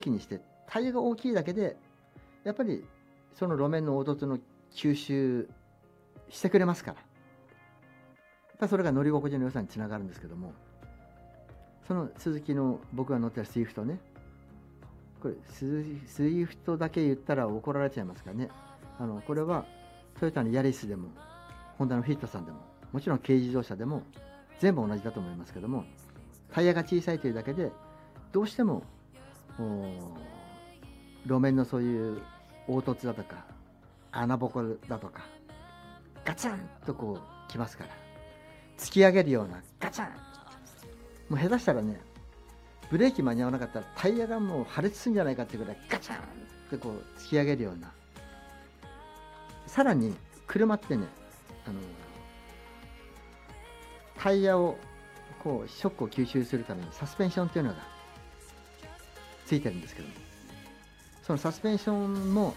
気にしてタイヤが大きいだけでやっぱりその路面の凹凸の吸収してくれますから、やっぱりそれが乗り心地の良さにつながるんですけども、そのスズキの僕が乗ってるスイフトね、これスイフトだけ言ったら怒られちゃいますからね。これはトヨタのヤリスでもホンダのフィットさんでももちろん軽自動車でも全部同じだと思いますけども、タイヤが小さいというだけでどうしても路面のそういう凹凸だとか穴ぼこだとかガチャンとこうきますから、突き上げるようなガチャン、もう下手したらねブレーキ間に合わなかったらタイヤがもう破裂するんじゃないかっていうぐらいガチャンってこう突き上げるような。さらに車ってね、タイヤをこうショックを吸収するためにサスペンションっていうのがついてるんですけども、そのサスペンションも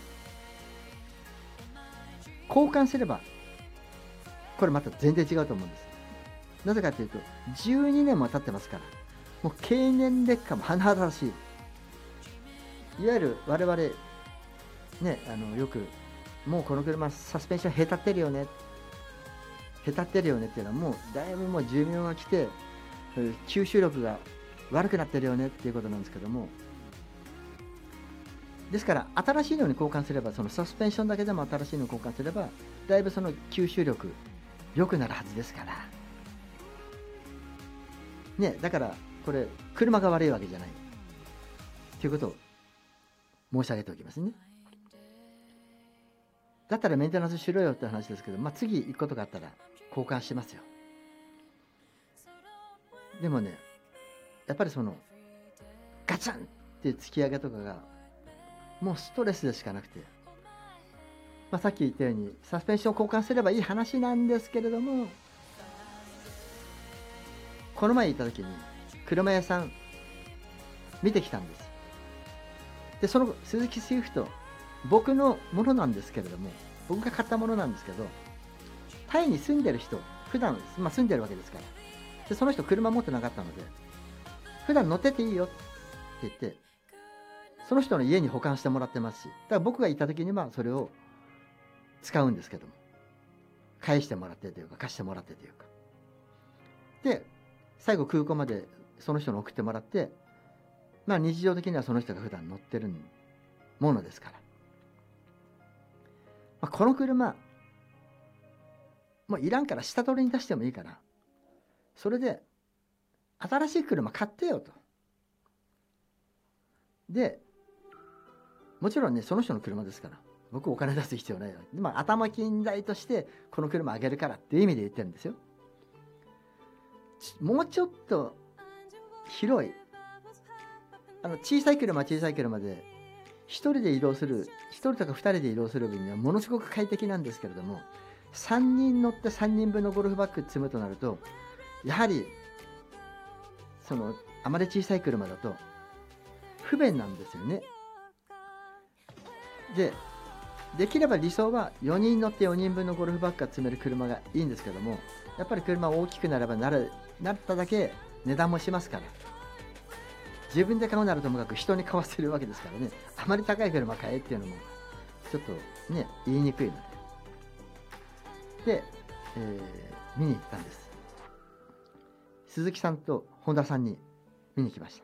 交換すればこれまた全然違うと思うんです。なぜかというと12年も経ってますから、もう経年劣化も甚だしい。いわゆる我々ね、よくもうこの車サスペンションへたってるよねっていうのはもうだいぶもう寿命が来て吸収力が悪くなってるよねっていうことなんですけども、ですから新しいのに交換すれば、そのサスペンションだけでも新しいのに交換すればだいぶその吸収力良くなるはずですからね。だからこれ車が悪いわけじゃないということを申し上げておきますね。だったらメンテナンスしろよって話ですけど、次行くことがあったら交換しますよ。でもね、やっぱりそのガチャンって突き上げとかがもうストレスでしかなくて、さっき言ったようにサスペンションを交換すればいい話なんですけれども、この前行った時に車屋さん見てきたんです。でそのスズキスイフト僕のものなんですけれども、僕が買ったものなんですけど、タイに住んでる人、普段、住んでるわけですから、でその人車持ってなかったので普段乗ってていいよって言ってその人の家に保管してもらってますし、だから僕が行った時にはそれを使うんですけども、返してもらってというか貸してもらってというかで、最後空港までその人に送ってもらって、日常的にはその人が普段乗ってるものですから、この車もういらんから下取りに出してもいいから、それで新しい車買ってよと。でもちろんねその人の車ですから僕お金出す必要ないよ。頭金代としてこの車あげるからっていう意味で言ってるんですよ。もうちょっと広い小さい車は小さい車で1人で移動する、1人とか2人で移動する分にはものすごく快適なんですけれども、3人乗って3人分のゴルフバッグ積むとなるとやはりそのあまり小さい車だと不便なんですよね。できれば理想は4人乗って4人分のゴルフバッグが積める車がいいんですけども、やっぱり車大きくなればなっただけ値段もしますから、自分で買うならともかく人に買わせるわけですからね、あまり高い車買えっていうのもちょっとね言いにくいので、見に行ったんです。鈴木さんと本田さんに見に来ました。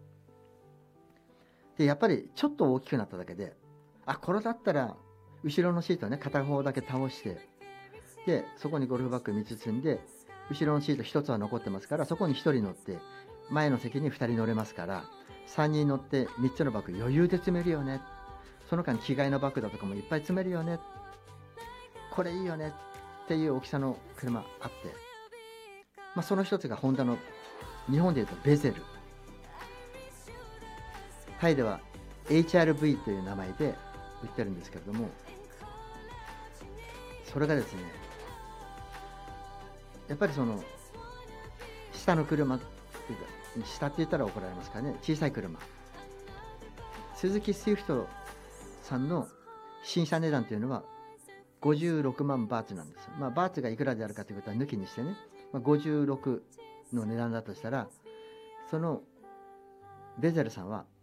でやっぱりちょっと大きくなっただけで、これだったら後ろのシートね片方だけ倒して、でそこにゴルフバッグ3つ積んで後ろのシート1つは残ってますから、そこに1人乗って前の席に2人乗れますから、3人乗って3つのバッグ余裕で積めるよね。その間に着替えのバッグだとかもいっぱい積めるよね。これいいよねっていう大きさの車あって、その一つがホンダの日本でいうとベゼル、タイでは HRV という名前で売ってるんですけれども、それがですねやっぱりその下の車っていうか、下って言ったら怒られますからね、小さい車、スズキスイフトさんの新車値段というのは56万バーツなんです。バーツがいくらであるかということは抜きにしてね、56の値段だとしたら、そのベゼルさんは